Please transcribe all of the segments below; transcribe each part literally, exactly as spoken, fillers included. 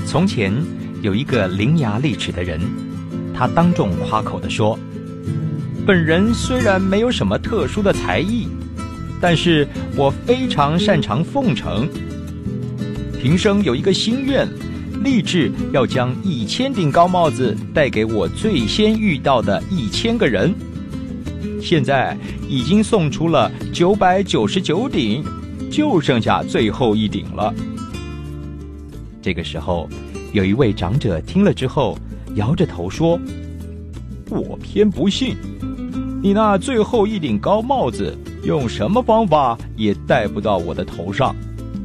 从前有一个伶牙俐齿的人，他当众夸口地说，本人虽然没有什么特殊的才艺，但是我非常擅长奉承。平生有一个心愿，立志要将一千顶高帽子带给我最先遇到的一千个人。现在已经送出了九百九十九顶，就剩下最后一顶了。这个时候，有一位长者听了之后，摇着头说，我偏不信，你那最后一顶高帽子用什么方法也戴不到我的头上。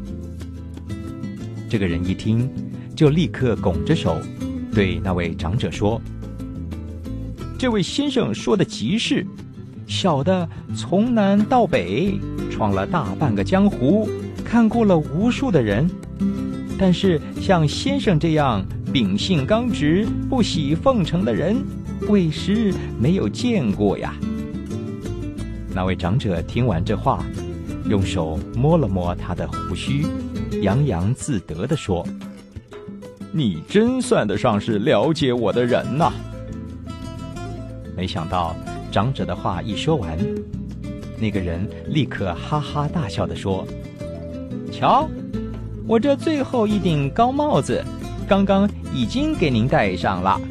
这个人一听，就立刻拱着手对那位长者说，这位先生说的极是，小的从南到北闯了大半个江湖，看过了无数的人，但是像先生这样秉性刚直不喜奉承的人，未时没有见过呀。那位长者听完这话，用手摸了摸他的胡须，洋洋自得地说，你真算得上是了解我的人呐。没想到长者的话一说完，那个人立刻哈哈大笑地说，瞧，我这最后一顶高帽子刚刚已经给您戴上了。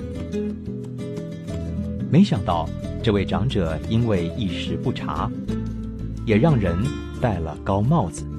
没想到这位长者因为一时不察，也让人戴了高帽子。